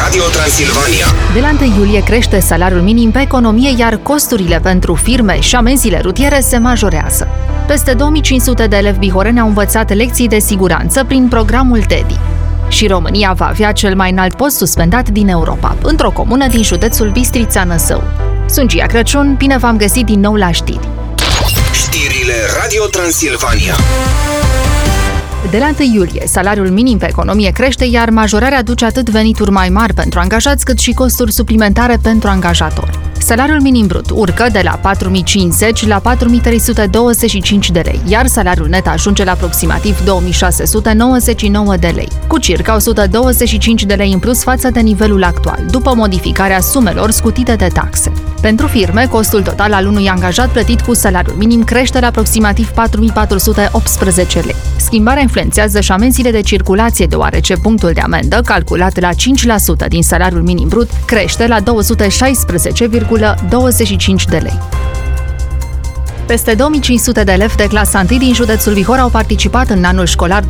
Radio Transilvania. De la 1 iulie crește salariul minim pe economie, iar costurile pentru firme și amenziile rutiere se majorează. Peste 2500 de elevi bihoreni au învățat lecții de siguranță prin programul TEDI. Și România va avea cel mai înalt post suspendat din Europa, într-o comună din județul Bistrița-Năsău. Sunt Gia Crăciun, bine v-am găsit din nou la știri. Știrile Radio Transilvania. De la 1 iulie, salariul minim pe economie crește, iar majorarea aduce atât venituri mai mari pentru angajați, cât și costuri suplimentare pentru angajatori. Salariul minim brut urcă de la 4.050 la 4.325 de lei, iar salariul net ajunge la aproximativ 2.699 de lei, cu circa 125 de lei în plus față de nivelul actual, după modificarea sumelor scutite de taxe. Pentru firme, costul total al unui angajat plătit cu salariul minim crește la aproximativ 4.418 lei. Schimbarea influențează și amenziile de circulație, deoarece punctul de amendă, calculat la 5% din salariul minim brut, crește la 216,25 de lei. Peste 2500 de elevi de clasa 1 din județul Bihor au participat în anul școlar 2025-2026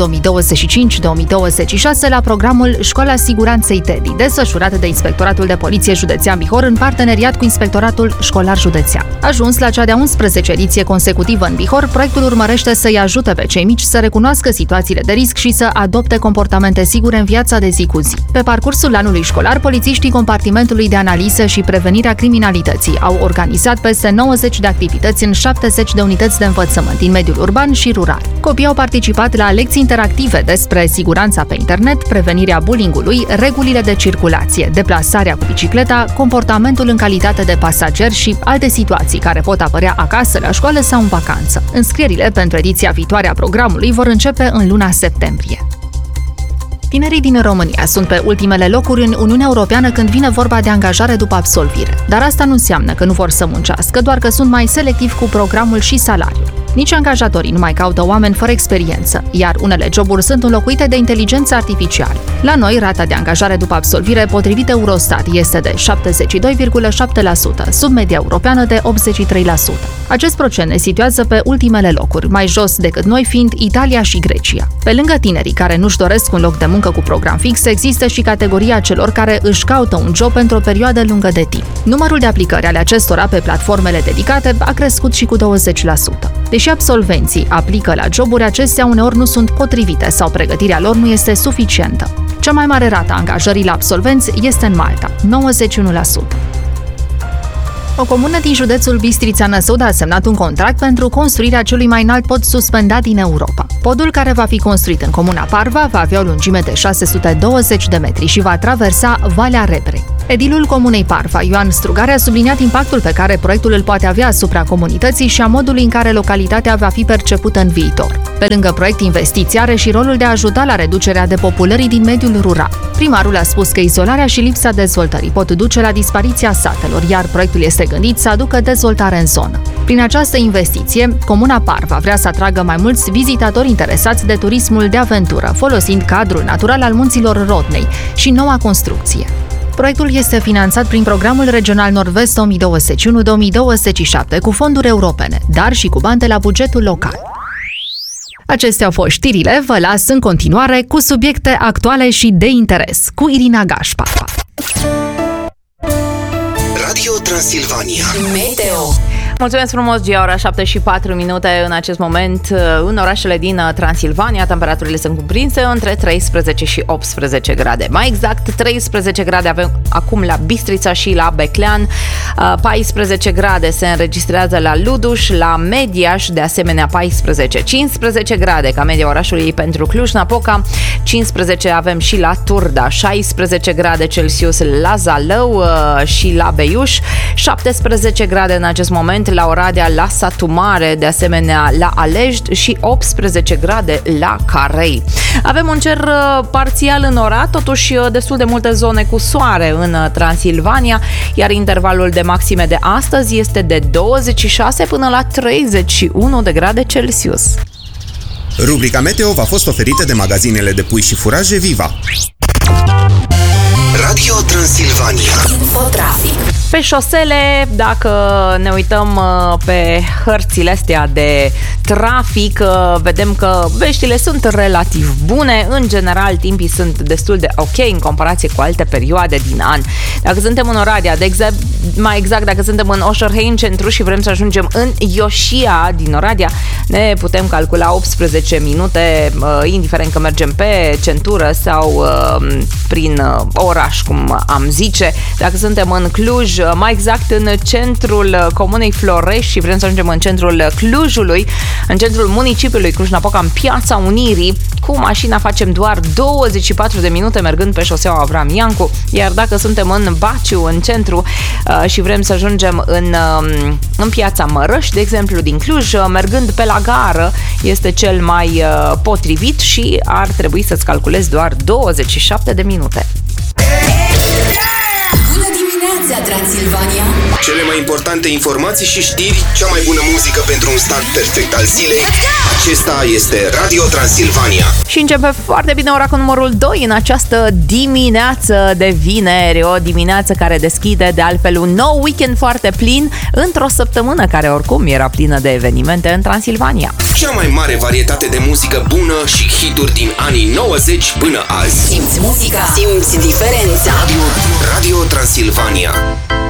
la programul Școala Siguranței TEDI, desfășurat de Inspectoratul de Poliție Județean Bihor în parteneriat cu Inspectoratul Școlar Județean. Ajuns la cea de-a 11 ediție consecutivă în Bihor, proiectul urmărește să-i ajute pe cei mici să recunoască situațiile de risc și să adopte comportamente sigure în viața de zi cu zi. Pe parcursul anului școlar, polițiștii compartimentului de analiză și prevenirea criminalității au organizat peste 90 de activități în 70 de unități de învățământ din mediul urban și rural. Copiii au participat la lecții interactive despre siguranța pe internet, prevenirea bullying-ului, regulile de circulație, deplasarea cu bicicleta, comportamentul în calitate de pasager și alte situații care pot apărea acasă, la școală sau în vacanță. Înscrierile pentru ediția viitoare a programului vor începe în luna septembrie. Tinerii din România sunt pe ultimele locuri în Uniunea Europeană când vine vorba de angajare după absolvire. Dar asta nu înseamnă că nu vor să muncească, doar că sunt mai selectivi cu programul și salariul. Nici angajatorii nu mai caută oameni fără experiență, iar unele joburi sunt înlocuite de inteligență artificială. La noi, rata de angajare după absolvire, potrivit Eurostat, este de 72,7%, sub media europeană de 83%. Acest procent ne situează pe ultimele locuri, mai jos decât noi fiind Italia și Grecia. Pe lângă tinerii care nu-și doresc un loc de muncă cu program fix, există și categoria celor care își caută un job pentru o perioadă lungă de timp. Numărul de aplicări ale acestora pe platformele dedicate a crescut și cu 20%. Deși absolvenții aplică la joburi, acestea uneori nu sunt potrivite sau pregătirea lor nu este suficientă. Cea mai mare rată a angajării la absolvenți este în Malta, 91%. O comună din județul Bistrița-Năsău a semnat un contract pentru construirea celui mai înalt pod suspendat din Europa. Podul, care va fi construit în comuna Parva, va avea o lungime de 620 de metri și va traversa Valea Rebrei. Edilul comunei Parva, Ioan Strugare, a subliniat impactul pe care proiectul îl poate avea asupra comunității și a modului în care localitatea va fi percepută în viitor. Pe lângă proiect, investiția are și rolul de a ajuta la reducerea depopulării din mediul rural. Primarul a spus că izolarea și lipsa dezvoltării pot duce la dispariția satelor, iar proiectul este gândit să aducă dezvoltare în zonă. Prin această investiție, comuna Parva vrea să atragă mai mulți vizitatori interesați de turismul de aventură, folosind cadrul natural al munților Rodnei și noua construcție. Proiectul este finanțat prin Programul Regional Nord-Vest 2021-2027 cu fonduri europene, dar și cu bani de la bugetul local. Acestea au fost știrile, vă las în continuare cu subiecte actuale și de interes, cu Irina Gașpa. Radio Transilvania. Meteo. Mulțumesc frumos, Gia, ora 7:04 în acest moment. În orașele din Transilvania, temperaturile sunt cuprinse între 13 și 18 grade. Mai exact, 13 grade avem acum la Bistrița și la Beclean, 14 grade se înregistrează la Luduș, la Mediaș, de asemenea 14, 15 grade ca media orașului pentru Cluj-Napoca, 15 avem și la Turda, 16 grade Celsius la Zalău și la Beiuș, 17 grade în acest moment la Oradea, la Satu Mare, de asemenea la Alești și 18 grade la Carei. Avem un cer parțial înorat, totuși destul de multe zone cu soare în Transilvania, iar intervalul de maxime de astăzi este de 26 până la 31 de grade Celsius. Rubrica Meteo v-a fost oferită de magazinele de pui și furaje Viva. Radio Transilvania. Infotrafic. Pe șosele, dacă ne uităm pe hărțile astea de trafic, vedem că veștile sunt relativ bune. În general, timpii sunt destul de ok în comparație cu alte perioade din an. Dacă suntem în Oradea, mai exact dacă suntem în Oscherheim centru și vrem să ajungem în Ioșia din Oradea, ne putem calcula 18 minute, indiferent că mergem pe centură sau prin oraș, cum am zice. Dacă suntem în Cluj, mai exact în centrul comunei Florești și vrem să ajungem în centrul Clujului, în centrul municipiului Cluj-Napoca, în Piața Unirii, cu mașina facem doar 24 de minute mergând pe șoseaua Avram Iancu, iar dacă suntem în Baciu, în centru, și vrem să ajungem în Piața Mărăș, de exemplu, din Cluj, mergând pe la gară, este cel mai potrivit și ar trebui să-ți calculezi doar 27 de minute. Bună dimineața, Transilvania! Cele mai importante informații și știri, cea mai bună muzică pentru un start perfect al zilei. Acesta este Radio Transilvania. Și începe foarte bine ora cu numărul 2 în această dimineață de vineri, o dimineață care deschide de altfel un nou weekend foarte plin într-o săptămână care oricum era plină de evenimente în Transilvania. Cea mai mare varietate de muzică bună și hituri din anii 90 până azi. Simți muzica, simți diferența. Radio Transilvania.